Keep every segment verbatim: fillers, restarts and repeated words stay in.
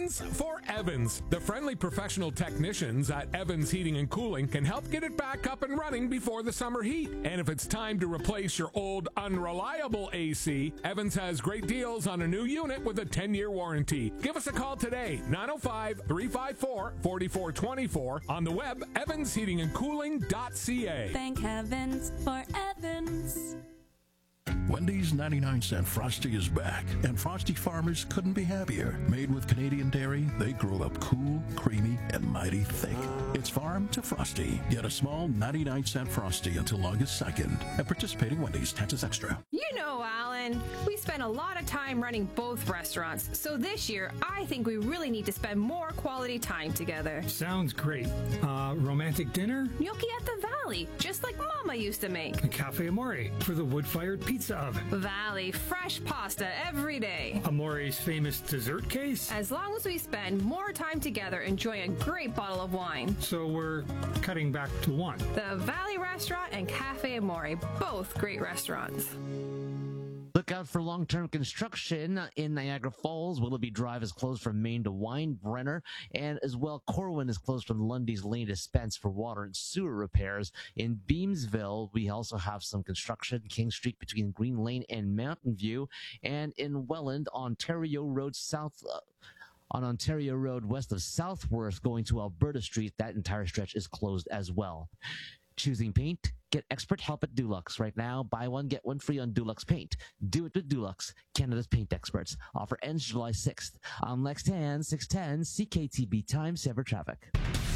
For Evans, the friendly professional technicians at Evans Heating and Cooling can help get it back up and running before the summer heat. And if it's time to replace your old unreliable A C, Evans has great deals on a new unit with a ten-year warranty. Give us a call today, nine oh five, three five four, four four two four, on the web, evans heating and cooling dot c a. Thank heavens for Evans. Wendy's ninety-nine cent Frosty is back, and Frosty farmers couldn't be happier. Made with Canadian dairy, they grow up cool, creamy, and mighty thick. It's farm to Frosty. Get a small ninety-nine cent Frosty until August second at participating Wendy's. Taxes extra. You know, Alan, we spend a lot of time running both restaurants, so this year I think we really need to spend more quality time together. Sounds great. Uh, romantic dinner? Gnocchi at the Valley, just like Mama used to make. A Cafe Amore for the wood-fired pizza oven. Valley, fresh pasta every day. Amore's famous dessert case? As long as we spend more time together enjoying a great bottle of wine. So we're cutting back to one. The Valley Restaurant and Cafe Amore, both great restaurants. Look out for long-term construction in Niagara Falls. Willoughby Drive is closed from Maine to Winebrenner, and as well, Corwin is closed from Lundy's Lane to Spence for water and sewer repairs. In Beamsville, we also have some construction, King Street between Green Lane and Mountain View, and in Welland, Ontario Road South... Uh, on Ontario Road west of Southworth going to Alberta Street, that entire stretch is closed as well. Choosing paint? Get expert help at Dulux. Right now, buy one, get one free on Dulux Paint. Do it with Dulux, Canada's paint experts. Offer ends July sixth. I'm Lex Tan, six ten, C K T B Time, Saver Traffic.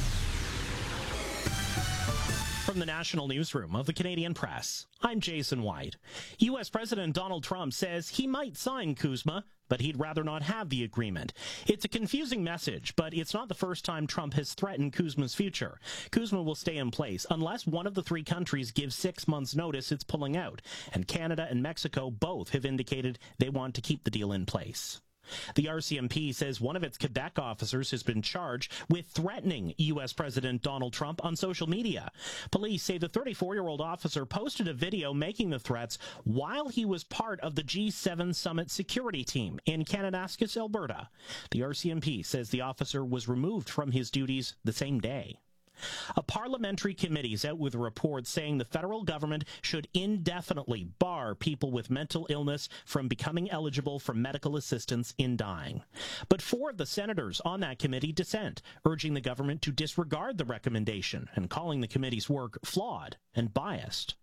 From the National Newsroom of the Canadian Press, I'm Jason White. U S President Donald Trump says he might sign CUSMA, but he'd rather not have the agreement. It's a confusing message, but it's not the first time Trump has threatened CUSMA's future. CUSMA will stay in place unless one of the three countries gives six months' notice it's pulling out, and Canada and Mexico both have indicated they want to keep the deal in place. The R C M P says one of its Quebec officers has been charged with threatening U S President Donald Trump on social media. Police say the thirty-four-year-old officer posted a video making the threats while he was part of the G seven summit security team in Kananaskis, Alberta. The R C M P says the officer was removed from his duties the same day. A parliamentary committee is out with a report saying the federal government should indefinitely bar people with mental illness from becoming eligible for medical assistance in dying. But four of the senators on that committee dissent, urging the government to disregard the recommendation and calling the committee's work flawed and biased.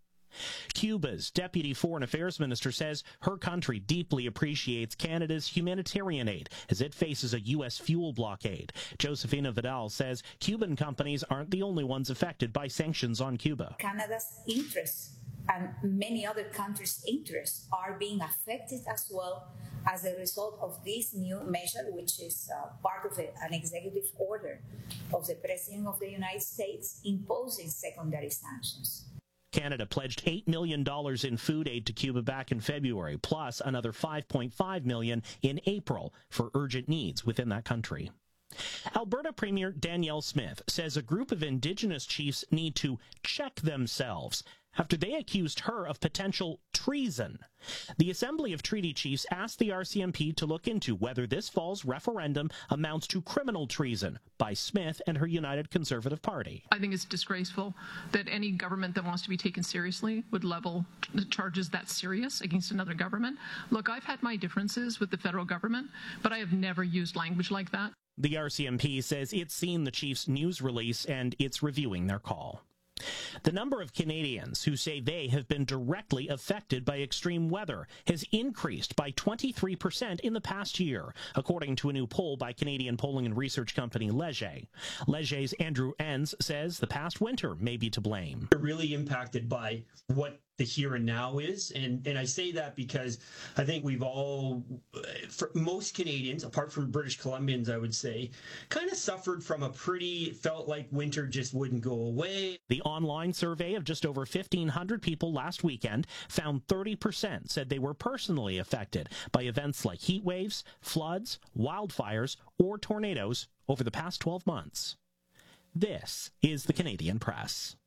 Cuba's Deputy Foreign Affairs Minister says her country deeply appreciates Canada's humanitarian aid as it faces a U S fuel blockade. Josefina Vidal says Cuban companies aren't the only ones affected by sanctions on Cuba. Canada's interests and many other countries' interests are being affected as well as a result of this new measure, which is uh, part of a, an executive order of the President of the United States imposing secondary sanctions. Canada pledged eight million dollars in food aid to Cuba back in February, plus another five point five million dollars in April for urgent needs within that country. Alberta Premier Danielle Smith says a group of Indigenous chiefs need to check themselves after they accused her of potential treason. The Assembly of Treaty Chiefs asked the R C M P to look into whether this fall's referendum amounts to criminal treason by Smith and her United Conservative Party. I think it's disgraceful that any government that wants to be taken seriously would level charges that serious against another government. Look, I've had my differences with the federal government, but I have never used language like that. The R C M P says it's seen the Chiefs' news release and it's reviewing their call. The number of Canadians who say they have been directly affected by extreme weather has increased by twenty-three percent in the past year, according to a new poll by Canadian polling and research company Leger. Leger's Andrew Enns says the past winter may be to blame. They're really impacted by what the here and now is, and and I say that because I think we've all, for most Canadians, apart from British Columbians, I would say, kind of suffered from a pretty, felt like winter just wouldn't go away. The online survey of just over fifteen hundred people last weekend found thirty percent said they were personally affected by events like heat waves, floods, wildfires, or tornadoes over the past twelve months. This is the Canadian Press.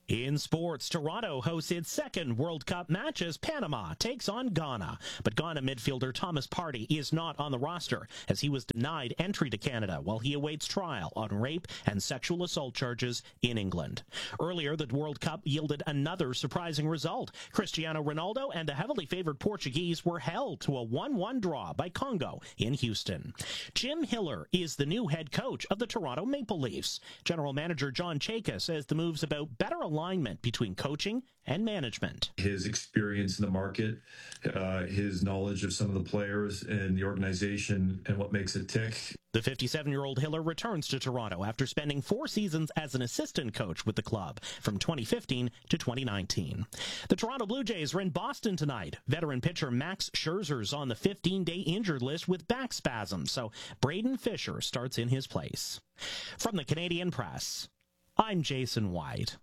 In sports, Toronto hosts its second World Cup match as Panama takes on Ghana. But Ghana midfielder Thomas Partey is not on the roster as he was denied entry to Canada while he awaits trial on rape and sexual assault charges in England. Earlier, the World Cup yielded another surprising result. Cristiano Ronaldo and the heavily favored Portuguese were held to a one one draw by Congo in Houston. Jim Hiller is the new head coach of the Toronto Maple Leafs. General Manager John Chayka says the move's about better alignment between coaching and management. His experience in the market, uh, his knowledge of some of the players and the organization and what makes it tick. The fifty-seven-year-old Hiller returns to Toronto after spending four seasons as an assistant coach with the club from twenty fifteen to twenty nineteen. The Toronto Blue Jays are in Boston tonight. Veteran pitcher Max Scherzer's on the fifteen-day injured list with back spasms, so Braden Fisher starts in his place. From the Canadian Press, I'm Jason White.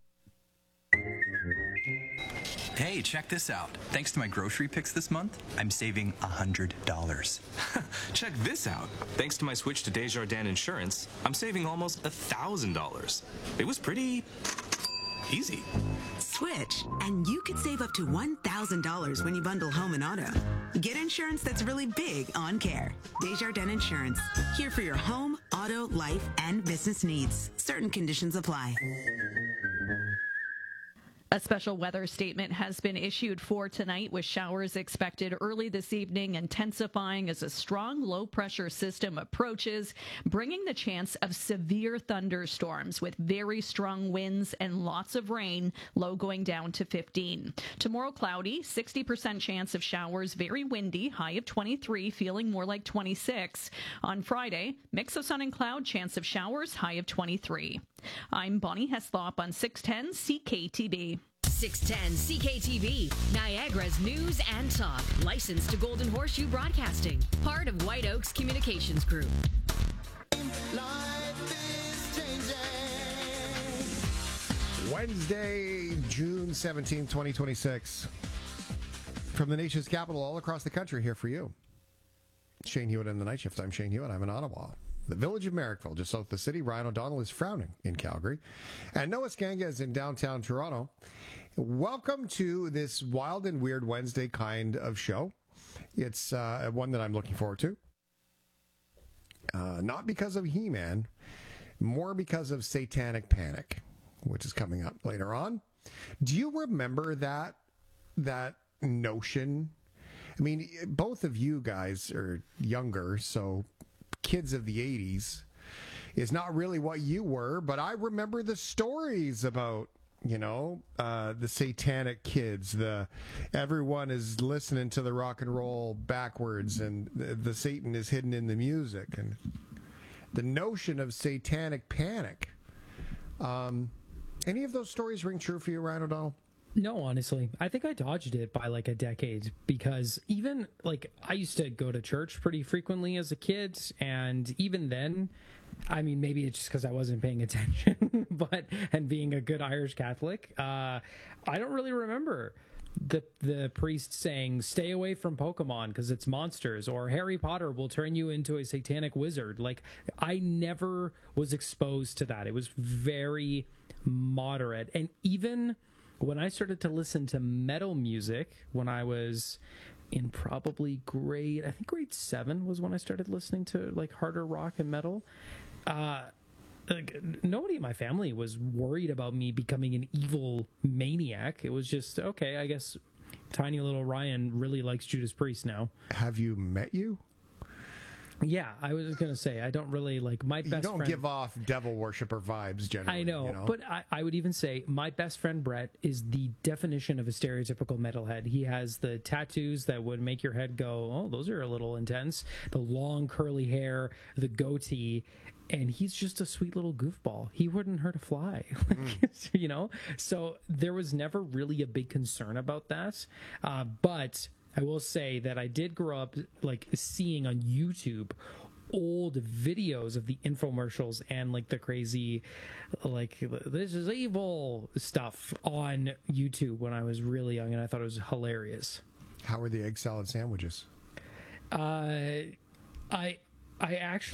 Hey, check this out. Thanks to my grocery picks this month, I'm saving one hundred dollars. Check this out. Thanks to my switch to Desjardins Insurance, I'm saving almost one thousand dollars. It was pretty easy. Switch, and you could save up to one thousand dollars when you bundle home and auto. Get insurance that's really big on care. Desjardins Insurance, here for your home, auto, life, and business needs. Certain conditions apply. A special weather statement has been issued for tonight, with showers expected early this evening, intensifying as a strong low-pressure system approaches, bringing the chance of severe thunderstorms with very strong winds and lots of rain, low going down to fifteen. Tomorrow, cloudy, sixty percent chance of showers, very windy, high of twenty-three, feeling more like twenty-six. On Friday, mix of sun and cloud, chance of showers, high of twenty-three. I'm Bonnie Heslop on six ten C K T V. six ten C K T V, Niagara's news and talk. Licensed to Golden Horseshoe Broadcasting. Part of White Oaks Communications Group. Wednesday, June seventeenth, twenty twenty-six. From the nation's capital all across the country, here for you. Shane Hewitt in the night shift. I'm Shane Hewitt. I'm in Ottawa. The village of Merrickville, just south of the city. Ryan O'Donnell is frowning in Calgary. And Noah Skanga is in downtown Toronto. Welcome to this wild and weird Wednesday kind of show. It's uh, one that I'm looking forward to. Uh, not because of He-Man, more because of Satanic Panic, which is coming up later on. Do you remember that that notion? I mean, both of you guys are younger, so kids of the eighties is not really what you were, but I remember the stories about, you know, uh, the satanic kids, the everyone is listening to the rock and roll backwards and the, the Satan is hidden in the music, and the notion of Satanic Panic. Um, any of those stories ring true for you, Ryan O'Donnell? No, honestly, I think I dodged it by like a decade, because even like I used to go to church pretty frequently as a kid. And even then, I mean, maybe it's just because I wasn't paying attention, but and being a good Irish Catholic, uh, I don't really remember the the priest saying, stay away from Pokemon because it's monsters, or Harry Potter will turn you into a satanic wizard. Like, I never was exposed to that. It was very moderate. And even when I started to listen to metal music when I was in probably grade, I think grade seven was when I started listening to like harder rock and metal. Uh, like, nobody in my family was worried about me becoming an evil maniac. It was just, okay, I guess tiny little Ryan really likes Judas Priest now. Have you met you? Yeah, I was going to say, I don't really, like, my best friend... You don't friend, give off devil worshiper vibes, generally. I know, you know? but I, I would even say my best friend Brett is the definition of a stereotypical metalhead. He has the tattoos that would make your head go, oh, those are a little intense. The long curly hair, the goatee, and he's just a sweet little goofball. He wouldn't hurt a fly, mm. you know? So there was never really a big concern about that, uh, but... I will say that I did grow up like seeing on YouTube old videos of the infomercials and like the crazy, like, this is evil stuff on YouTube when I was really young, and I thought it was hilarious. How were the egg salad sandwiches? Uh, I I actually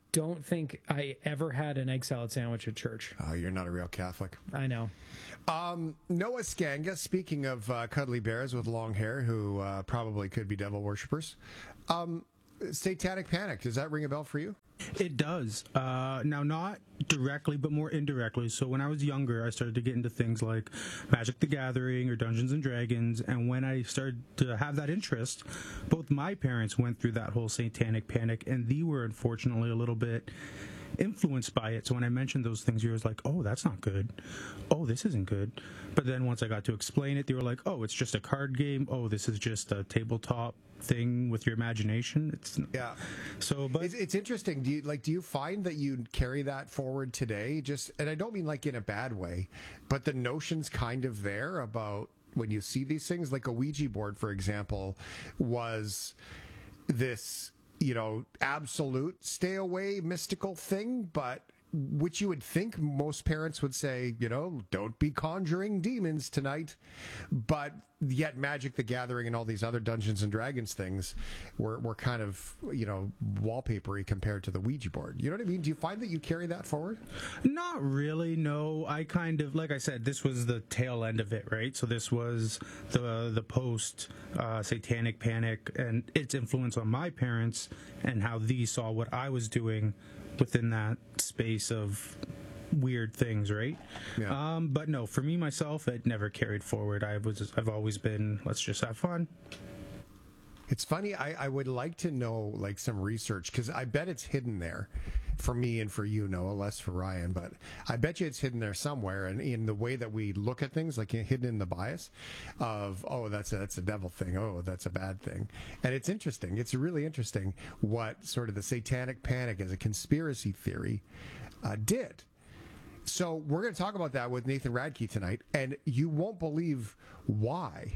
don't think I ever had an egg salad sandwich at church. Oh, you're not a real Catholic. I know. Um, Noah Skanga, speaking of uh, cuddly bears with long hair who uh, probably could be devil worshippers, um, Satanic Panic, does that ring a bell for you? It does. Uh, now, not directly, but more indirectly. So when I was younger, I started to get into things like Magic the Gathering or Dungeons and Dragons. And when I started to have that interest, both my parents went through that whole Satanic Panic, and they were unfortunately a little bit influenced by it. So when I mentioned those things, you was like, oh, that's not good. Oh, this isn't good. But then once I got to explain it, they were like, oh, it's just a card game. Oh, this is just a tabletop thing with your imagination. It's yeah. So, but it's, it's interesting. Do you like? Do you find that you carry that forward today? Just, and I don't mean like in a bad way, but the notion's kind of there about when you see these things, like a Ouija board, for example, was this, you know, absolute stay away mystical thing, but which you would think most parents would say, you know, don't be conjuring demons tonight. But yet Magic the Gathering and all these other Dungeons and Dragons things were, were kind of, you know, wallpapery compared to the Ouija board. You know what I mean? Do you find that you carry that forward? Not really, no. I kind of, like I said, this was the tail end of it, right? So this was the the post uh, Satanic Panic and its influence on my parents and how these saw what I was doing within that space of weird things, right? Yeah. Um, but no, for me myself, it never carried forward. I was, I've always been, let's just have fun. It's funny. I, I would like to know like some research because I bet it's hidden there for me and for you, Noah, less for Ryan. But I bet you it's hidden there somewhere. And in the way that we look at things, like hidden in the bias of, oh, that's a, that's a devil thing. Oh, that's a bad thing. And it's interesting. It's really interesting what sort of the Satanic Panic as a conspiracy theory uh, did. So we're going to talk about that with Nathan Radke tonight. And you won't believe why.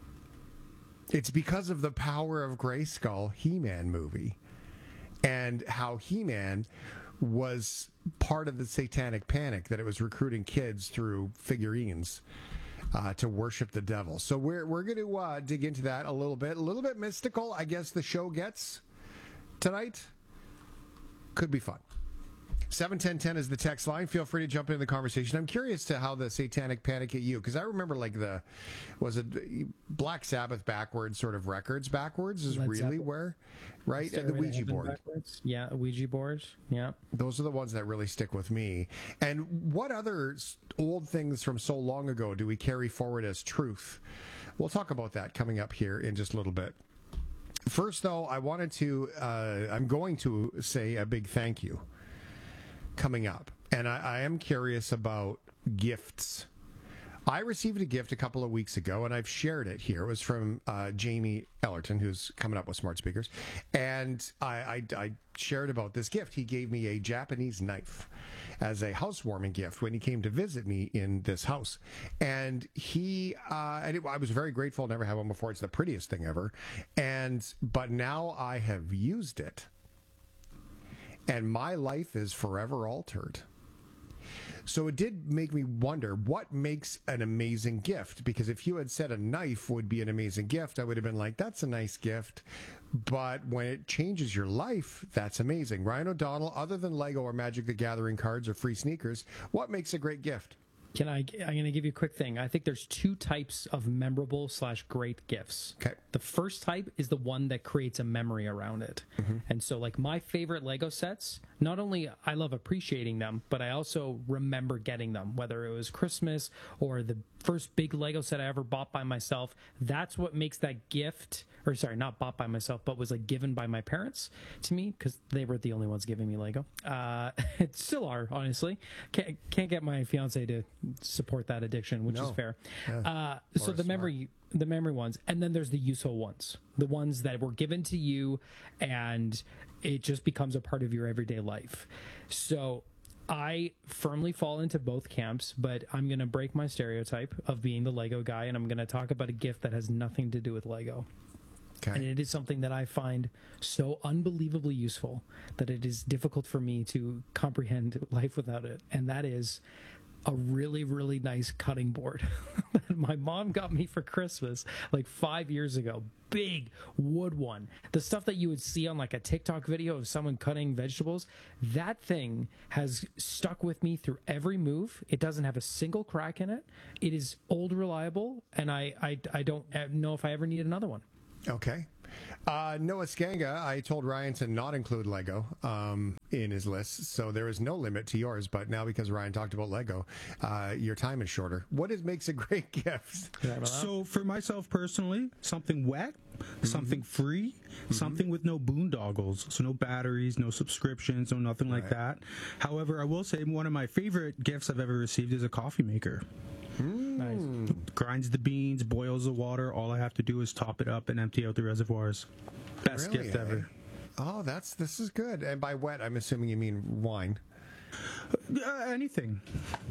It's because of the Power of Grayskull He-Man movie and how He-Man was part of the Satanic Panic, that it was recruiting kids through figurines uh, to worship the devil. So we're we're going to uh, dig into that a little bit. A little bit mystical, I guess the show gets tonight. Could be fun. seven ten ten is the text line. Feel free to jump into the conversation. I'm curious to how the Satanic Panic hit you, because I remember like the, was it Black Sabbath backwards sort of records backwards is Led really Zeppelin. where, right? And the Stairway to Ouija Heaven board. backwards. Yeah, Ouija boards. Yeah. Those are the ones that really stick with me. And what other s- old things from so long ago do we carry forward as truth? We'll talk about that coming up here in just a little bit. First, though, I wanted to, uh, I'm going to say a big thank you coming up. And I, I am curious about gifts. I received a gift a couple of weeks ago, and I've shared it here. It was from uh, Jamie Ellerton, who's coming up with Smart Speakers. And I, I, I shared about this gift. He gave me a Japanese knife as a housewarming gift when he came to visit me in this house. And he, uh, and it, I was very grateful. Never had one before. It's the prettiest thing ever. And, but now I have used it. And my life is forever altered. So it did make me wonder what makes an amazing gift. Because if you had said a knife would be an amazing gift, I would have been like, that's a nice gift. But when it changes your life, that's amazing. Ryan O'Donnell, other than Lego or Magic the Gathering cards or free sneakers, what makes a great gift? Can I? I'm going to give you a quick thing. I think there's two types of memorable slash great gifts. Okay. The first type is the one that creates a memory around it. Mm-hmm. And so, like my favorite Lego sets, not only I love appreciating them, but I also remember getting them, whether it was Christmas or the first big Lego set I ever bought by myself. That's what makes that gift, or sorry, not bought by myself, but was like given by my parents to me, because they were the only ones giving me Lego. Uh, it still are, honestly. Can't, can't get my fiance to support that addiction, which No. is fair. Yeah. Uh, so Laura's the memory, the memory ones, and then there's the useful ones, the ones that were given to you, and it just becomes a part of your everyday life. So I firmly fall into both camps, but I'm going to break my stereotype of being the Lego guy, and I'm going to talk about a gift that has nothing to do with Lego. Okay. And it is something that I find so unbelievably useful that it is difficult for me to comprehend life without it. And that is a really, really nice cutting board that my mom got me for Christmas like five years ago. Big wood one. The stuff that you would see on like a TikTok video of someone cutting vegetables. That thing has stuck with me through every move. It doesn't have a single crack in it. It is old reliable, and I, I, I don't know if I ever need another one. Okay. Uh, Noah Skanga, I told Ryan to not include Lego um, in his list, so there is no limit to yours. But now, because Ryan talked about Lego, uh, your time is shorter. What is makes a great gift? So, for myself personally, something wet, mm-hmm. something free, mm-hmm. something with no boondoggles, so no batteries, no subscriptions, no nothing right. like that. However, I will say one of my favorite gifts I've ever received is a coffee maker. Mm. Nice. Grinds the beans, boils the water. All I have to do is top it up and empty out the reservoirs. Best really, gift eh? ever. Oh, that's this is good. And by wet, I'm assuming you mean wine. Uh, anything.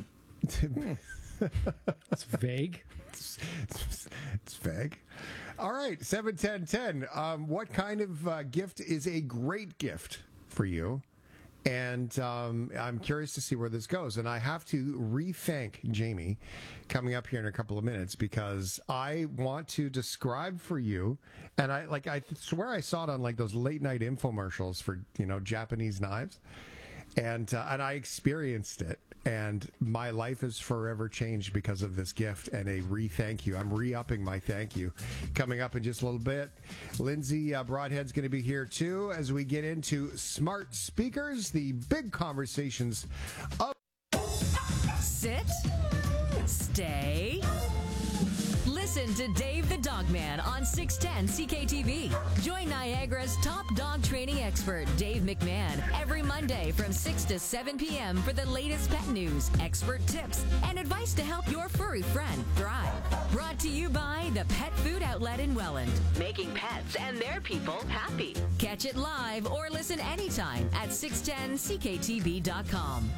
It's vague. It's, it's, it's vague. All right, seven ten ten. Um, what kind of uh, gift is a great gift for you? And um, I'm curious to see where this goes. And I have to re-thank Jamie coming up here in a couple of minutes, because I want to describe for you, and I like I swear I saw it on like those late night infomercials for, you know, Japanese knives. And uh, and I experienced it, and my life is forever changed because of this gift, and a re-thank you. I'm re-upping my thank you. Coming up in just a little bit, Lindsay uh, Broadhead's going to be here too as we get into smart speakers, the big conversations of... Sit. Stay. Listen to Dave the Dogman on six ten C K T V. Join Niagara's top dog training expert, Dave McMahon, every Monday from six to seven p.m. for the latest pet news, expert tips, and advice to help your furry friend thrive. Brought to you by the Pet Food Outlet in Welland, making pets and their people happy. Catch it live or listen anytime at six ten C K T V dot com.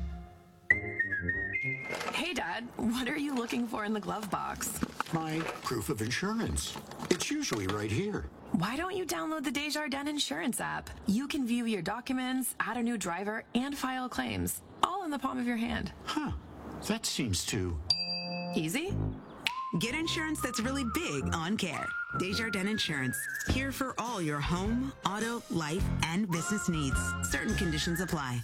Hey, Dad, what are you looking for in the glove box? My proof of insurance. It's usually right here. Why don't you download the Desjardins Insurance app? You can view your documents, add a new driver, and file claims, all in the palm of your hand. Huh. That seems too... easy? Get insurance that's really big on care. Desjardins Insurance. Here for all your home, auto, life, and business needs. Certain conditions apply.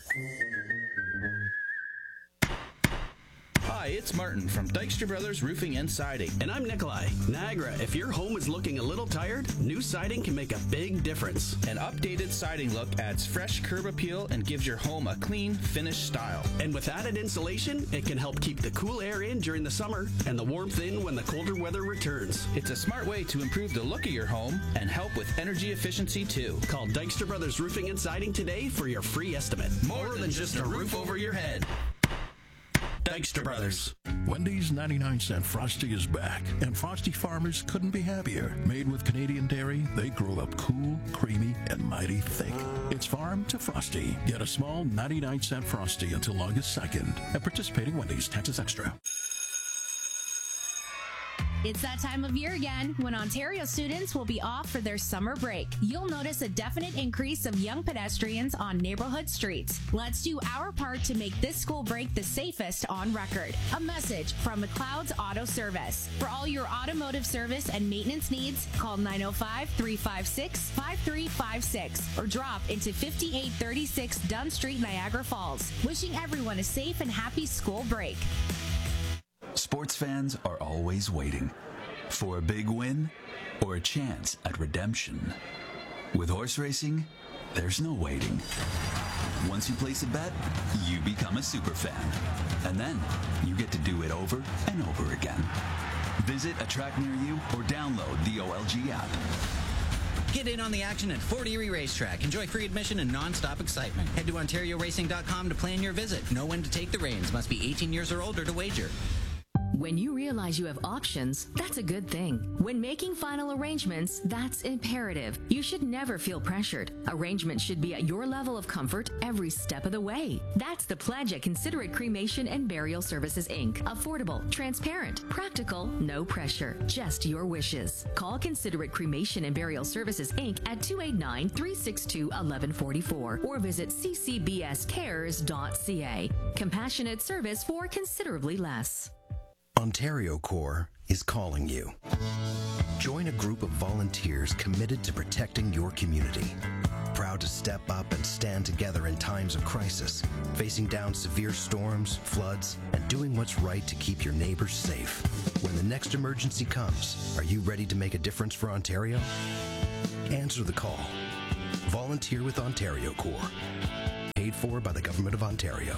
Hi, it's Martin from Dykstra Brothers Roofing and Siding. And I'm Nikolai. Niagara, if your home is looking a little tired, new siding can make a big difference. An updated siding look adds fresh curb appeal and gives your home a clean, finished style. And with added insulation, it can help keep the cool air in during the summer and the warmth in when the colder weather returns. It's a smart way to improve the look of your home and help with energy efficiency too. Call Dykstra Brothers Roofing and Siding today for your free estimate. More, More than, than just a roof over your head. Dykstra Brothers. Wendy's ninety-nine cent Frosty is back, and Frosty farmers couldn't be happier. Made with Canadian dairy, they grow up cool, creamy, and mighty thick. It's farm to Frosty. Get a small ninety-nine cent Frosty until August second at participating Wendy's. Taxes extra. It's that time of year again when Ontario students will be off for their summer break. You'll notice a definite increase of young pedestrians on neighborhood streets. Let's do our part to make this school break the safest on record. A message from McLeod's Auto Service. For all your automotive service and maintenance needs, call nine oh five, three five six, five three five six or drop into fifty-eight thirty-six Dunn Street, Niagara Falls. Wishing everyone a safe and happy school break. Sports fans are always waiting for a big win or a chance at redemption. With horse racing, there's no waiting. Once you place a bet, you become a super fan. And then you get to do it over and over again. Visit a track near you or download the O L G app. Get in on the action at Fort Erie Racetrack. Enjoy free admission and non-stop excitement. Head to Ontario Racing dot com to plan your visit. Know when to take the reins. Must be eighteen years or older to wager. When you realize you have options, that's a good thing. When making final arrangements, that's imperative. You should never feel pressured. Arrangements should be at your level of comfort every step of the way. That's the pledge at Considerate Cremation and Burial Services, Incorporated. Affordable, transparent, practical, no pressure, just your wishes. Call Considerate Cremation and Burial Services, Incorporated at two eight nine, three six two, one one four four or visit c c b s cares dot c a. Compassionate service for considerably less. Ontario Corps is calling you. Join a group of volunteers committed to protecting your community. Proud to step up and stand together in times of crisis, facing down severe storms, floods, and doing what's right to keep your neighbors safe. When the next emergency comes, are you ready to make a difference for Ontario? Answer the call. Volunteer with Ontario Corps. Paid for by the Government of Ontario.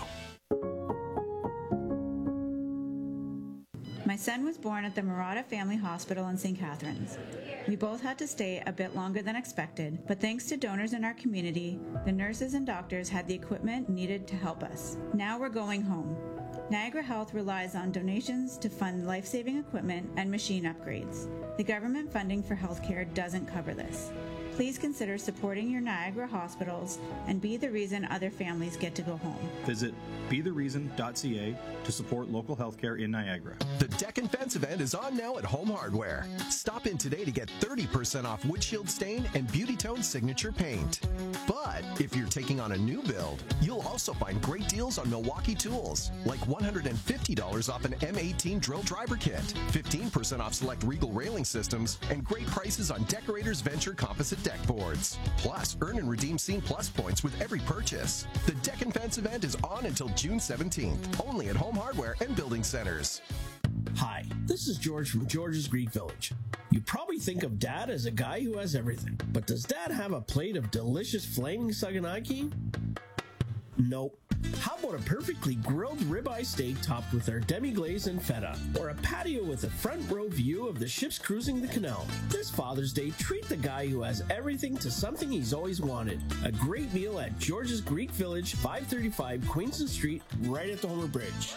My son was born at the Murata Family Hospital in Saint Catharines. We both had to stay a bit longer than expected, but thanks to donors in our community, the nurses and doctors had the equipment needed to help us. Now we're going home. Niagara Health relies on donations to fund life-saving equipment and machine upgrades. The government funding for healthcare doesn't cover this. Please consider supporting your Niagara hospitals and be the reason other families get to go home. Visit be the reason dot c a to support local healthcare in Niagara. The Deck and Fence event is on now at Home Hardware. Stop in today to get thirty percent off windshield stain and Beauty Tone signature paint. But if you're taking on a new build, you'll also find great deals on Milwaukee tools, like one hundred fifty dollars off an M eighteen drill driver kit, fifteen percent off select Regal railing systems, and great prices on Decorators Venture composite deck boards. Plus, earn and redeem Scene Plus points with every purchase. The Deck and Fence event is on until June seventeenth, only at Home Hardware and Building Centers. Hi, this is George from George's Greek Village. You probably think of Dad as a guy who has everything, but does Dad have a plate of delicious flaming saganaki? Nope. How about a perfectly grilled ribeye steak topped with our demi-glaze and feta? Or a patio with a front row view of the ships cruising the canal? This Father's Day, treat the guy who has everything to something he's always wanted. A great meal at George's Greek Village, five thirty-five Queenston Street, right at the Homer Bridge.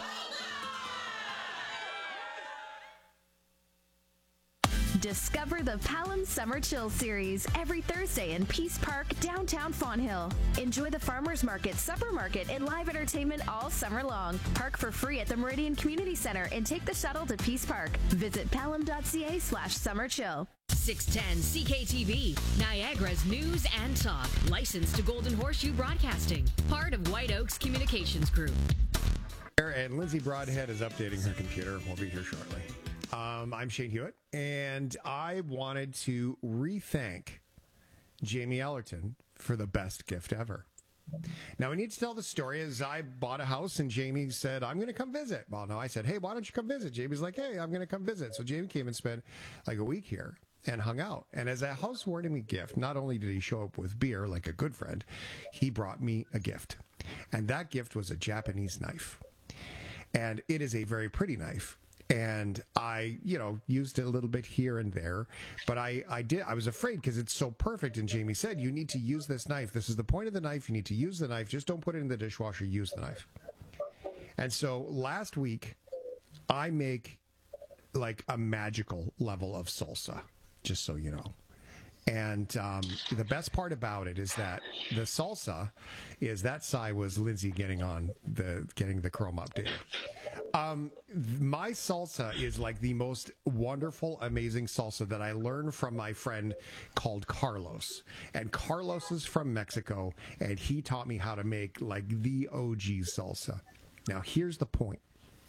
Discover the Palam Summer Chill Series every Thursday in Peace Park, downtown Fonthill. Enjoy the Farmers Market, Supper Market, and live entertainment all summer long. Park for free at the Meridian Community Center and take the shuttle to Peace Park. Visit palam dot c a slash summer chill. six ten C K T V, Niagara's news and talk. Licensed to Golden Horseshoe Broadcasting. Part of White Oaks Communications Group. And Lindsay Broadhead is updating her computer. We'll be here shortly. Um, I'm Shane Hewitt, and I wanted to re-thank Jamie Ellerton for the best gift ever. Now, we need to tell the story as I bought a house, and Jamie said, I'm going to come visit. Well, no, I said, hey, why don't you come visit? Jamie's like, hey, I'm going to come visit. So Jamie came and spent like a week here and hung out. And as a housewarming gift, not only did he show up with beer like a good friend, he brought me a gift. And that gift was a Japanese knife. And it is a very pretty knife. And I, you know, used it a little bit here and there, but I, I did, I was afraid because it's so perfect. And Jamie said, you need to use this knife. This is the point of the knife. You need to use the knife. Just don't put it in the dishwasher. Use the knife. And so last week I make like a magical level of salsa, just so you know. And um, the best part about it is that the salsa is that Sai was Lindsay getting on the getting the Chrome updated. Um, my salsa is like the most wonderful, amazing salsa that I learned from my friend called Carlos. And Carlos is from Mexico, and he taught me how to make like the O G salsa. Now, here's the point.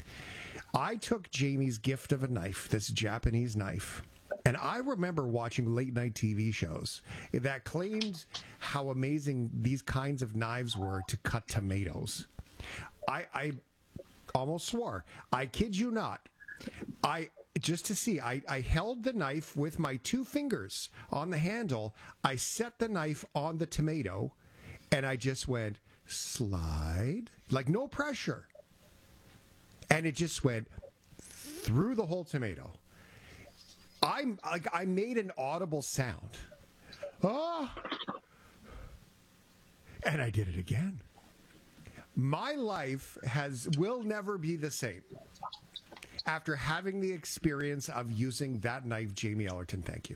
I took Jamie's gift of a knife, this Japanese knife, and I remember watching late night T V shows that claimed how amazing these kinds of knives were to cut tomatoes. I, I almost swore. I kid you not. I just to see, I, I held the knife with my two fingers on the handle. I set the knife on the tomato, and I just went slide, like no pressure. And it just went through the whole tomato. I'm like I made an audible sound. Oh, and I did it again. My life has will never be the same. after having the experience of using that knife, Jamie Ellerton? Thank you.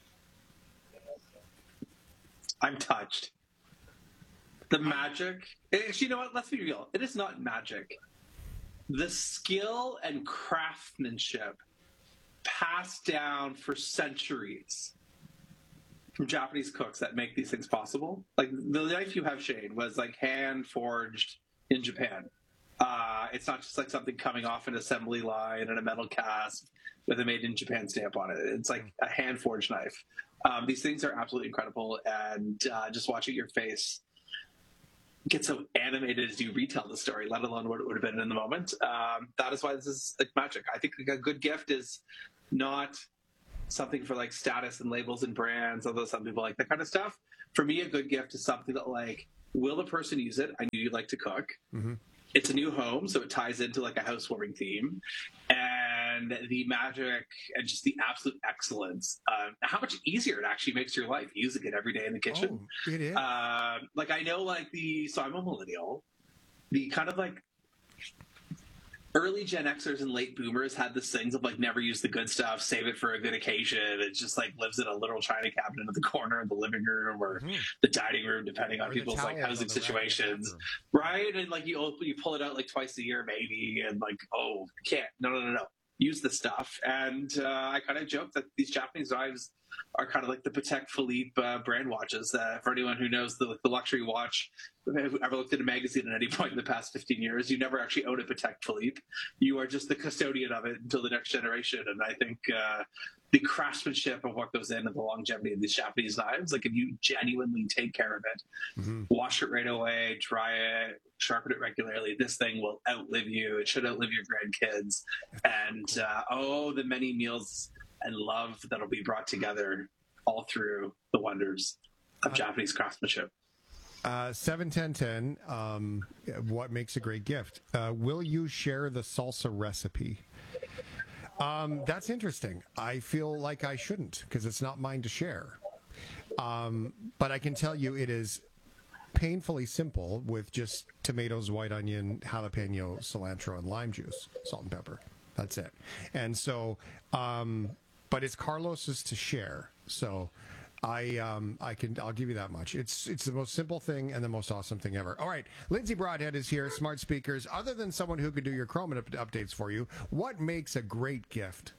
I'm touched. The magic. Actually, you know what? Let's be real. It is not magic. The skill and craftsmanship passed down for centuries from Japanese cooks that make these things possible. Like the knife you have, Shane, was like hand forged in Japan. Uh, it's not just like something coming off an assembly line and a metal cast with a made in Japan stamp on it. It's like a hand forged knife. Um, these things are absolutely incredible, and uh, just watching your face get so animated as you retell the story, let alone what it would have been in the moment. Um, that is why this is like magic. I think like, a good gift is not something for like status and labels and brands, although some people like that kind of stuff. For me, a good gift is something that like, will the person use it? I knew you like to cook. Mm-hmm. It's a new home, so it ties into like a housewarming theme, and the magic and just the absolute excellence. Uh, how much easier it actually makes your life using it every day in the kitchen. Oh, it is. Uh, like I know, like the so I'm a millennial. The kind of like early Gen Xers and late Boomers had this things of like never use the good stuff, save it for a good occasion. It just like lives in a little china cabinet in the corner of the living room or mm-hmm. the dining room, depending on or people's like housing situations, right? And like you you pull it out like twice a year maybe, and like oh you can't no no no no use the stuff. And uh, I kind of joke that these Japanese knives are kind of like the Patek Philippe uh, brand watches. Uh, for anyone who knows the, the luxury watch, who ever looked at a magazine at any point in the past fifteen years, you never actually own a Patek Philippe. You are just the custodian of it until the next generation. And I think uh, the craftsmanship of what goes in and the longevity of these Japanese knives, like if you genuinely take care of it, mm-hmm. wash it right away, dry it, sharpen it regularly, this thing will outlive you. It should outlive your grandkids. And uh, oh, the many meals and love that'll be brought together all through the wonders of uh, Japanese craftsmanship. Uh, seven ten ten, um, what makes a great gift? Uh, will you share the salsa recipe? Um, that's interesting. I feel like I shouldn't because it's not mine to share. Um, but I can tell you it is painfully simple with just tomatoes, white onion, jalapeno, cilantro, and lime juice, salt and pepper. That's it. And so, um, but it's Carlos's to share. So I, um, I can, I'll give you that much. It's, it's the most simple thing and the most awesome thing ever. All right. Lindsay Broadhead is here. Smart Speakers. Other than someone who could do your Chrome up- updates for you, what makes a great gift?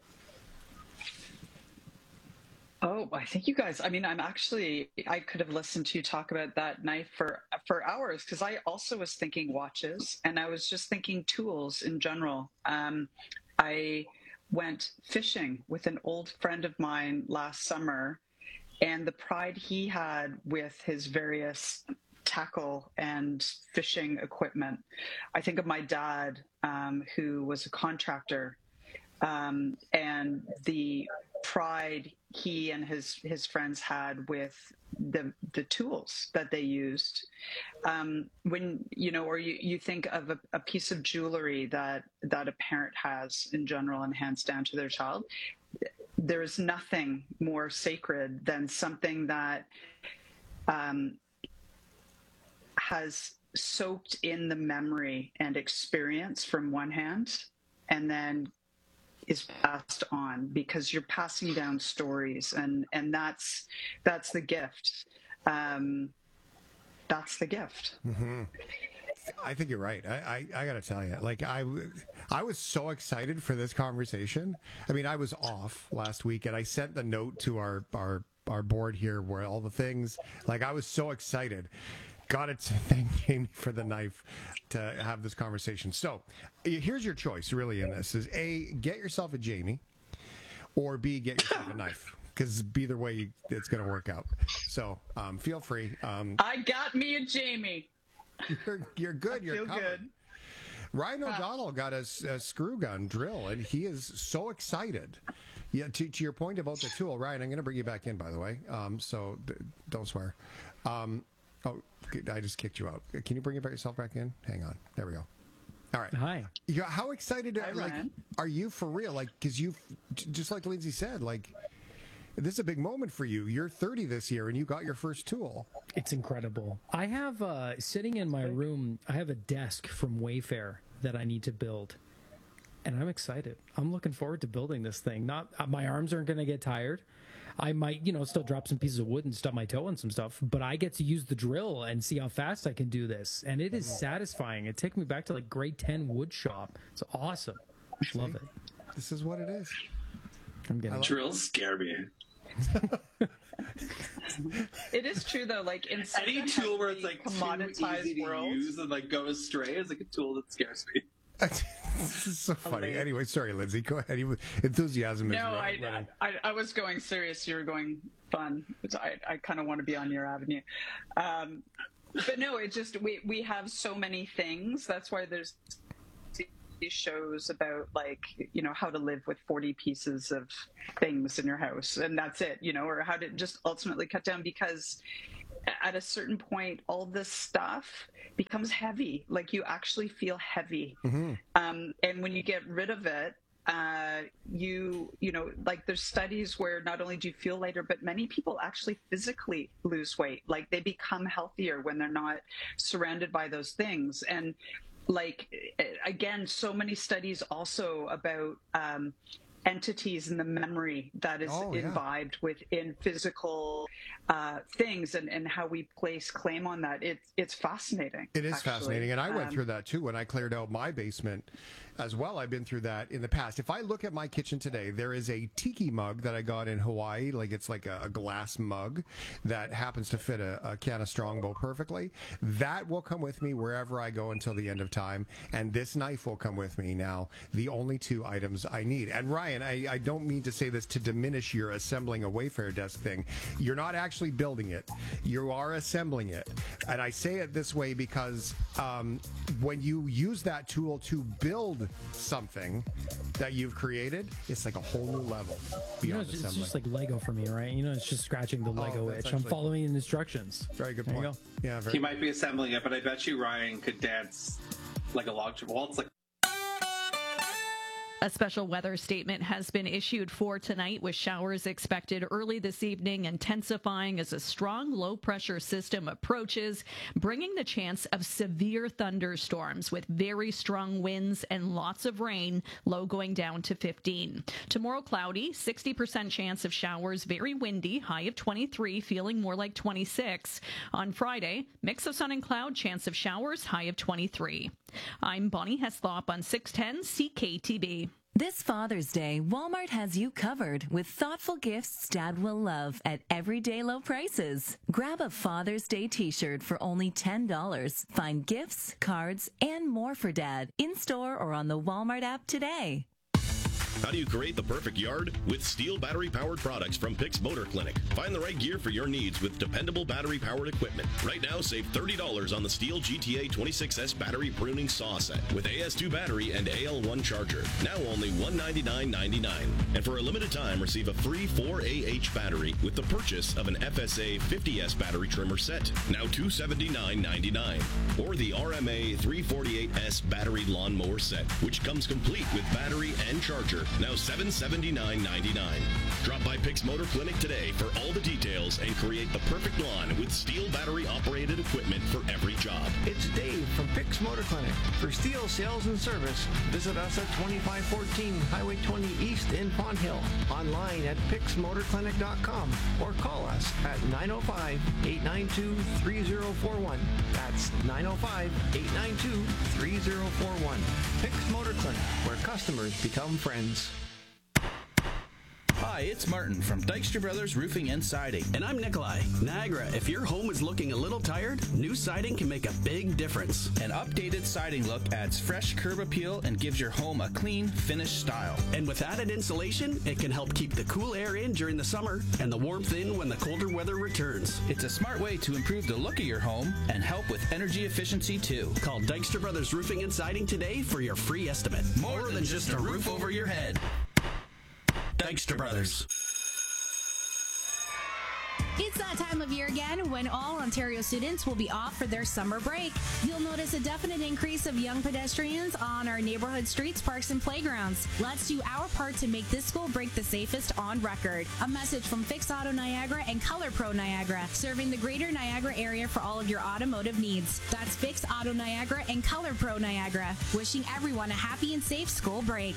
Oh, I think you guys, I mean, I'm actually, I could have listened to you talk about that knife for, for hours because I also was thinking watches and I was just thinking tools in general. Um, I went fishing with an old friend of mine last summer, and the pride he had with his various tackle and fishing equipment. I think of my dad, um, who was a contractor, um, and the pride he and his his friends had with the the tools that they used. Um, when you know, or you, you think of a, a piece of jewelry that that a parent has in general and hands down to their child, there is nothing more sacred than something that um, has soaked in the memory and experience from one hand and then is passed on, because you're passing down stories, and and that's that's the gift. Um, that's the gift. Mm-hmm. I think you're right. I, I, I got to tell you, like I, I was so excited for this conversation. I mean, I was off last week, and I sent the note to our our our board here where all the things. Like I was so excited. Got it. Thank Jamie for the knife to have this conversation. So here's your choice really in this is A, get yourself a Jamie, or B, get yourself a knife, because either way it's going to work out. So um, feel free. Um, I got me a Jamie. You're, you're good. I you're feel covered. good. Ryan O'Donnell got a, a screw gun drill, and he is so excited. Yeah, to, to your point about the tool, Ryan, I'm going to bring you back in, by the way. Um, so d- don't swear. Um, Oh, I just kicked you out. Can you bring yourself back in? Hang on. There we go. All right. Hi. Yeah, how excited Hi, like, Ryan. are you for real? Like, because you, just like Lindsay said, like, this is a big moment for you. You're thirty this year, and you got your first tool. It's incredible. I have, uh, sitting in my room, I have a desk from Wayfair that I need to build. and I'm excited. I'm looking forward to building this thing. Not uh, my arms aren't going to get tired. I might, you know, still drop some pieces of wood and stub my toe on some stuff, but I get to use the drill and see how fast I can do this. And it is satisfying. It takes me back to like grade ten wood shop. It's awesome. Love it. This is what it is. I'm getting drills scare me. It is true though. Like in any tool where it's like commoditized too easy world, to use and like go astray is like a tool that scares me. This is so funny. Anyway, sorry, Lindsay. Go ahead. You, enthusiasm is no, right, I, running. I I was going serious. You were going fun. I I kind of want to be on your avenue. Um, but no, it just we we have so many things. That's why there's these shows about like, you know, how to live with forty pieces of things in your house, and that's it, you know, or how to just ultimately cut down, because at a certain point all this stuff becomes heavy. Like you actually feel heavy. Mm-hmm. Um, and when you get rid of it, uh, you, you know, like there's studies where not only do you feel lighter, but many people actually physically lose weight. Like they become healthier when they're not surrounded by those things. And like, again, so many studies also about, um, entities and the memory that is oh, yeah. imbibed within physical uh, things, and, and how we place claim on that. It's it's fascinating. It is actually. fascinating, and I went um, through that too when I cleared out my basement as well. I've been through that in the past. If I look at my kitchen today, there is a tiki mug that I got in Hawaii. Like it's like a, a glass mug that happens to fit a, a can of Strongbow perfectly. That will come with me wherever I go until the end of time. And this knife will come with me now. The only two items I need. And Ryan, I, I don't mean to say this to diminish your assembling a Wayfair desk thing. You're not actually building it. You are assembling it. And I say it this way because um, when you use that tool to build something that you've created, it's like a whole new level beyond you know, it's, assembly. it's just like Lego for me, right? You know, it's just scratching the Lego Oh, itch. that's I'm actually- following the instructions. Very good There you point. go. Yeah, very He might be assembling it, but I bet you Ryan could dance like a log jam waltz. Like A special weather statement has been issued for tonight, with showers expected early this evening, intensifying as a strong low-pressure system approaches, bringing the chance of severe thunderstorms with very strong winds and lots of rain, low going down to fifteen. Tomorrow, cloudy, sixty percent chance of showers, very windy, high of twenty-three, feeling more like twenty-six. On Friday, mix of sun and cloud, chance of showers, high of twenty-three. I'm Bonnie Heslop on six ten C K T V. This Father's Day, Walmart has you covered with thoughtful gifts Dad will love at everyday low prices. Grab a Father's Day t-shirt for only ten dollars. Find gifts, cards, and more for Dad in-store or on the Walmart app today. How do you create the perfect yard? With Steel battery-powered products from Pix Motor Clinic. Find the right gear for your needs with dependable battery-powered equipment. Right now, save thirty dollars on the Steel G T A twenty-six S battery pruning saw set with A S two battery and A L one charger. Now only one hundred ninety-nine ninety-nine. And for a limited time, receive a free four A H battery with the purchase of an F S A fifty S battery trimmer set. Now two hundred seventy-nine ninety-nine. Or the R M A three forty-eight S battery lawnmower set, which comes complete with battery and charger. Now seven hundred seventy-nine ninety-nine. Drop by Pix Motor Clinic today for all the details and create the perfect lawn with Steel battery-operated equipment for every job. It's Dave from Pix Motor Clinic. For Steel sales and service, visit us at twenty-five fourteen Highway twenty East in Pond Hill. Online at pix motor clinic dot com or call us at nine oh five, eight nine two, three oh four one. That's nine oh five, eight nine two, three oh four one. Pix Motor Clinic, where customers become friends. Hi, it's Martin from Dykstra Brothers Roofing and Siding. And I'm Nikolai. Niagara, if your home is looking a little tired, new siding can make a big difference. An updated siding look adds fresh curb appeal and gives your home a clean, finished style. And with added insulation, it can help keep the cool air in during the summer and the warmth in when the colder weather returns. It's a smart way to improve the look of your home and help with energy efficiency too. Call Dykstra Brothers Roofing and Siding today for your free estimate. More, More than, than just a roof over your head. Dykstra Brothers. It's that time of year again when all Ontario students will be off for their summer break. You'll notice a definite increase of young pedestrians on our neighborhood streets, parks, and playgrounds. Let's do our part to make this school break the safest on record. A message from Fix Auto Niagara and Color Pro Niagara, serving the greater Niagara area for all of your automotive needs. That's Fix Auto Niagara and Color Pro Niagara, wishing everyone a happy and safe school break.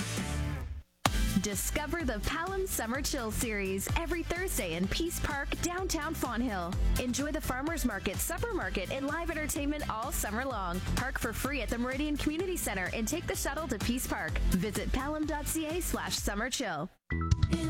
Discover the Palam Summer Chill Series every Thursday in Peace Park, downtown Fonthill. Enjoy the Farmers Market, Supper Market, and live entertainment all summer long. Park for free at the Meridian Community Center and take the shuttle to Peace Park. Visit palam.ca slash summer chill.